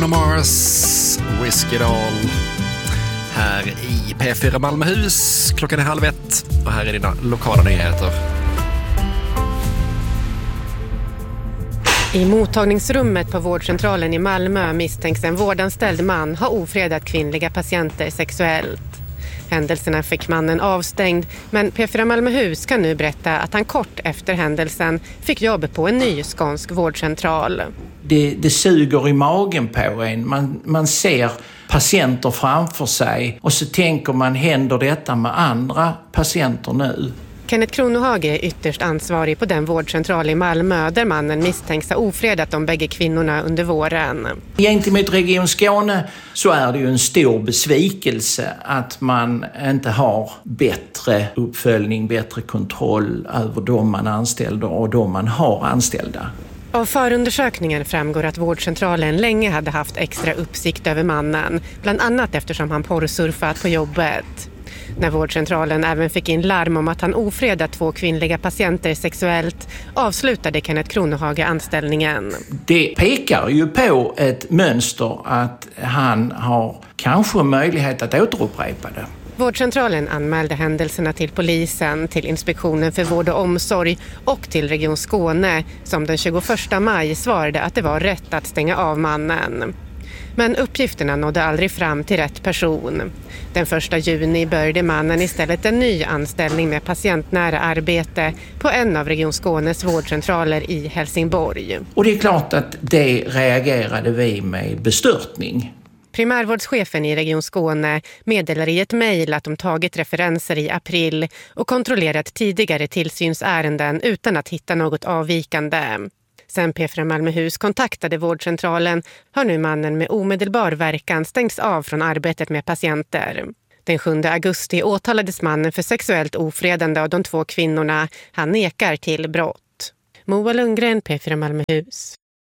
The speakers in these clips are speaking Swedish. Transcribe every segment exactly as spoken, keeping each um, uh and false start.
Mars, Whiskey Doll. Här i P fyra Malmöhus, klockan är halv ett och här är dina lokala nyheter. I mottagningsrummet på vårdcentralen i Malmö misstänks en vårdanställd man ha ofredat kvinnliga patienter sexuellt. Händelserna fick mannen avstängd, men P fyra Malmöhus kan nu berätta att han kort efter händelsen fick jobb på en ny skånsk vårdcentral. Det, det suger i magen på en. Man, man ser patienter framför sig och så tänker man, händer detta med andra patienter nu? Kenneth Kronohage är ytterst ansvarig på den vårdcentral i Malmö där mannen misstänks ha ofredat de bägge kvinnorna under våren. Gentemot Region Skåne så är det ju en stor besvikelse att man inte har bättre uppföljning, bättre kontroll över de man anställda och de man har anställda. Av förundersökningen framgår att vårdcentralen länge hade haft extra uppsikt över mannen, bland annat eftersom han porrsurfat på jobbet. När vårdcentralen även fick in larm om att han ofredat två kvinnliga patienter sexuellt avslutade Kenneth Kronohage anställningen. Det pekar ju på ett mönster att han har kanske möjlighet att återupprepa det. Vårdcentralen anmälde händelserna till polisen, till Inspektionen för vård och omsorg och till Region Skåne som den tjugoförsta maj svarade att det var rätt att stänga av mannen. Men uppgifterna nådde aldrig fram till rätt person. Den första juni började mannen istället en ny anställning med patientnära arbete på en av Region Skånes vårdcentraler i Helsingborg. Och det är klart att det reagerade vi med bestörtning. Primärvårdschefen i Region Skåne meddelar i ett mejl att de tagit referenser i april och kontrollerat tidigare tillsynsärenden utan att hitta något avvikande. Sen P fyra Malmöhus kontaktade vårdcentralen har nu mannen med omedelbar verkan stängts av från arbetet med patienter. Den sjunde augusti åtalades mannen för sexuellt ofredande av de två kvinnorna. Han nekar till brott. Moa Lundgren, P fyra Malmöhus.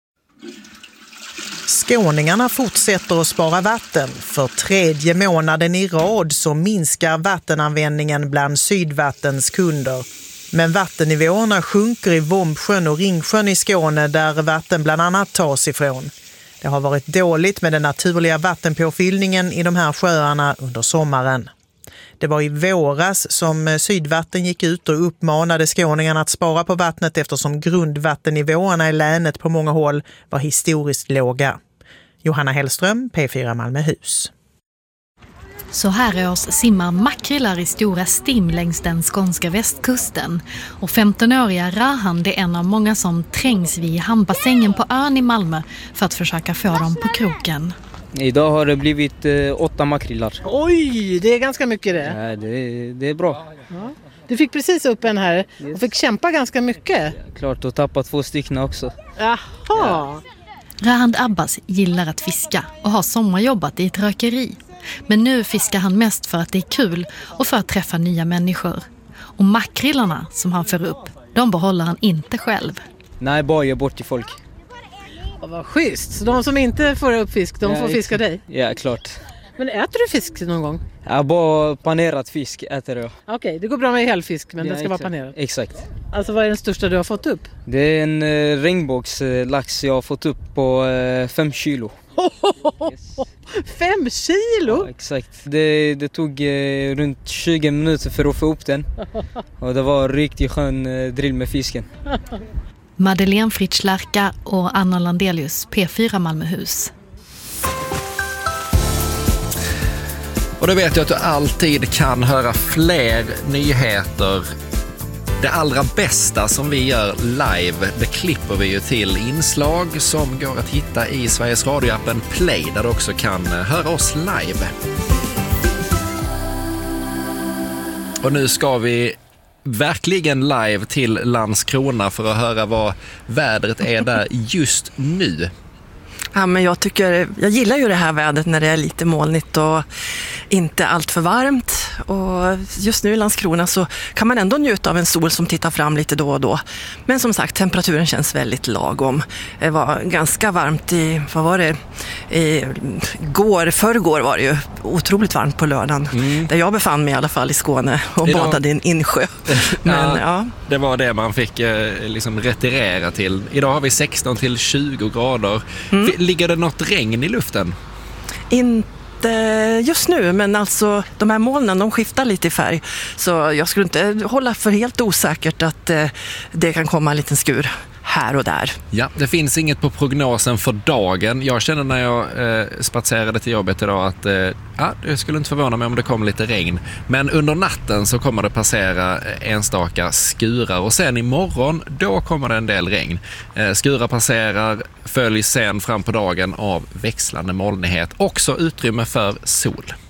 Skåningarna fortsätter att spara vatten. För tredje månaden i rad så minskar vattenanvändningen bland Sydvattens kunder. Men vattennivåerna sjunker i Vombsjön och Ringsjön i Skåne där vatten bland annat tas ifrån. Det har varit dåligt med den naturliga vattenpåfyllningen i de här sjöarna under sommaren. Det var i våras som Sydvatten gick ut och uppmanade skåningarna att spara på vattnet eftersom grundvattennivåerna i länet på många håll var historiskt låga. Johanna Hellström, P fyra Malmöhus. Så här års simmar makrillar i stora stim längs den skånska västkusten. Och femtonåriga Rahan är en av många som trängs vid hamnbassängen på ön i Malmö för att försöka få dem på kroken. Idag har det blivit eh, åtta makrillar. Oj, det är ganska mycket det. Ja, det, det är bra. Ja. Du fick precis upp en här och fick kämpa ganska mycket. Ja, klart, och tappa två stycken också. Jaha. Ja. Rahand Abbas gillar att fiska och har sommarjobbat i ett rökeri. Men nu fiskar han mest för att det är kul och för att träffa nya människor. Och makrillarna som han för upp, de behåller han inte själv. Nej, bara ge bort till folk. Och vad schysst. Så de som inte får upp fisk, de ja, får fiska dig? Ja, klart. Men äter du fisk någon gång? Ja, bara panerat fisk äter jag. Okej, okay, det går bra med helfisk, men ja, den ska exakt. vara panerad. Exakt. Alltså vad är den största du har fått upp? Det är en eh, regnbågslax jag har fått upp på eh, fem kilo. Yes. Fem kilo? Ja, exakt. Det, det tog eh, runt tjugo minuter för att få upp den. Och det var en riktigt skön eh, drill med fisken. Madeleine Fritsch-Lärka och Anna Landelius, P fyra Malmöhus. Och då vet jag att du alltid kan höra fler nyheter. Det allra bästa som vi gör live, det klipper vi ju till inslag som går att hitta i Sveriges radioappen Play, där du också kan höra oss live. Och nu ska vi verkligen live till Landskrona för att höra vad vädret är där just nu. Ja, men jag tycker, jag gillar ju det här vädret när det är lite molnigt och inte allt för varmt. och just nu i Landskrona så kan man ändå njuta av en sol som tittar fram lite då och då. Men som sagt, temperaturen känns väldigt lagom. Det var ganska varmt i, vad var det, i går, förrgår var det ju otroligt varmt på lördagen. Mm. Där jag befann mig i alla fall i Skåne och Idag... badade i en insjö. Men, ja, ja. Det var det man fick eh, liksom retirera till. Idag har vi sexton till tjugo grader. Mm. Ligger det något regn i luften? Inte just nu, men alltså de här molnen, de skiftar lite i färg. Så jag skulle inte hålla för helt osäkert att eh, det kan komma en liten skur här och där. Ja, det finns inget på prognosen för dagen. Jag känner när jag eh, spatserade till jobbet idag att eh, ja, det skulle inte förvåna mig om det kom lite regn. Men under natten så kommer det passera enstaka skurar och sen imorgon då kommer det en del regn. Eh, skurar passerar, följs sen fram på dagen av växlande molnighet. Också utrymme för sol.